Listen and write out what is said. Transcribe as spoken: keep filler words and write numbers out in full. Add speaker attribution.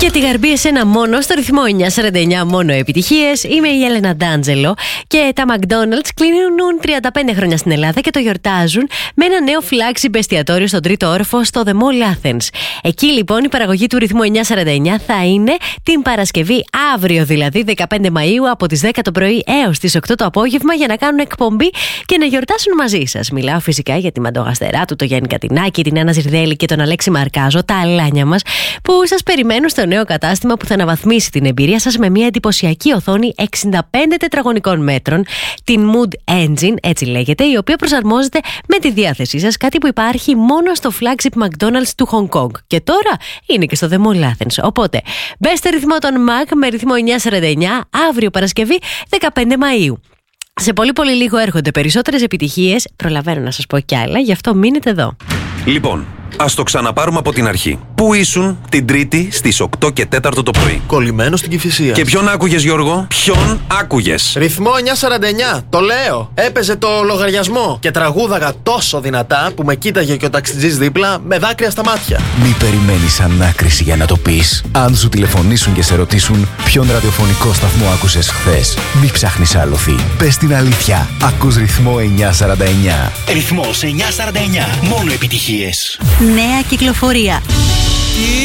Speaker 1: Και τη Γαρμπή εσένα μόνο στο ρυθμό εννιά σαράντα εννιά, μόνο επιτυχίες. Είμαι η Έλενα Ντάντζελο και τα McDonald's κλείνουν τριάντα πέντε χρόνια στην Ελλάδα και το γιορτάζουν με ένα νέο flagship εστιατόριο στον τρίτο όροφο στο The Mall Athens. Εκεί λοιπόν η παραγωγή του ρυθμού εννιά σαράντα εννιά θα είναι την Παρασκευή, αύριο δηλαδή δεκαπέντε Μαΐου, από τις δέκα το πρωί έως τις οκτώ το απόγευμα, για να κάνουν εκπομπή και να γιορτάσουν μαζί σας. Μιλάω φυσικά για τη Μαντογαστεράτου, το Γιάννη Κατινάκη, την Άννα Ζυρδέλη και τον Αλέξη Μαρκάζο, τα αλάνια μας, που σας περιμένουν στο νέο κατάστημα που θα αναβαθμίσει την εμπειρία σας με μια εντυπωσιακή οθόνη εξήντα πέντε τετραγωνικών μέτρων, την Mood Engine, έτσι λέγεται, η οποία προσαρμόζεται με τη διάθεσή σας, κάτι που υπάρχει μόνο στο flagship McDonald's του Hong Kong. Και τώρα είναι και στο The Mall Athens. Οπότε, μπες στο ρυθμό των Mac με ρυθμό εννιά σαράντα εννιά, αύριο Παρασκευή δεκαπέντε Μαΐου. Σε πολύ πολύ λίγο έρχονται περισσότερες επιτυχίες, προλαβαίνω να σας πω κι άλλα, γι' αυτό μείνετε εδώ.
Speaker 2: Λοιπόν, ας το ξαναπάρουμε από την αρχή. Πού ήσουν την Τρίτη στις οκτώ και τέσσερα το πρωί?
Speaker 3: Κολλημένο στην Κηφισία.
Speaker 2: Και ποιον άκουγες, Γιώργο? Ποιον άκουγες?
Speaker 3: Ρυθμό εννιά σαράντα εννιά, το λέω. Έπαιζε το λογαριασμό και τραγούδαγα τόσο δυνατά που με κοίταγε και ο ταξιτζής δίπλα με δάκρυα στα μάτια.
Speaker 4: Μη περιμένεις ανάκριση για να το πεις. Αν σου τηλεφωνήσουν και σε ρωτήσουν ποιον ραδιοφωνικό σταθμό άκουσες χθες, μη ψάχνεις άλοθη. Πες την αλήθεια. Ακούς ρυθμό εννιά σαράντα εννιά.
Speaker 5: Ρυθμός εννιά σαράντα εννιά. Μόνο επιτυχίες.
Speaker 1: Νέα κυκλοφορία.